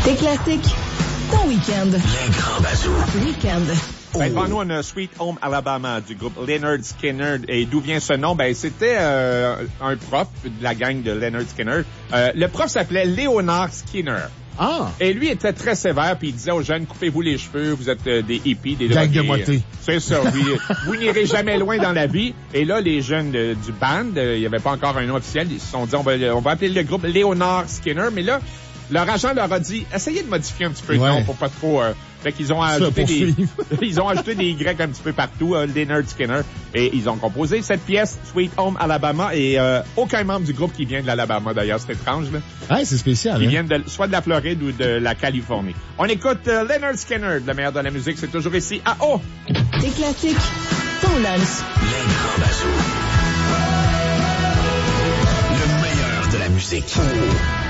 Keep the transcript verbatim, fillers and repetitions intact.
Tes classiques, ton week-end. Les grands bazous. Week-end. Ben, devant nous, on a Sweet Home Alabama du groupe Lynyrd Skynyrd. Et d'où vient ce nom? Ben, c'était euh, un prof de la gang de Lynyrd Skynyrd. Euh, le prof s'appelait Leonard Skinner. Ah! Et lui était très sévère, puis il disait aux jeunes, coupez-vous les cheveux, vous êtes euh, des hippies, des Gang drogués. de moitié. C'est ça, oui. Vous n'irez jamais loin dans la vie. Et là, les jeunes de, du band, euh, il n'y avait pas encore un nom officiel, ils se sont dit, on va, on va appeler le groupe Leonard Skinner. Mais là, leur agent leur a dit, essayez de modifier un petit peu le ouais. nom pour pas trop... Euh, fait qu'ils ont ajouté des, ils ont ajouté des Y un petit peu partout, euh, Lynyrd Skynyrd, et ils ont composé cette pièce, Sweet Home Alabama, et euh, aucun membre du groupe qui vient de l'Alabama d'ailleurs, c'est étrange, là. Ah, c'est spécial, Qui hein? viennent de, soit de la Floride ou de la Californie. On écoute euh, Lynyrd Skynyrd, le meilleur de la musique, c'est toujours ici à O. Tes classiques, ton lunch. Les grands bazous. Le meilleur de la musique.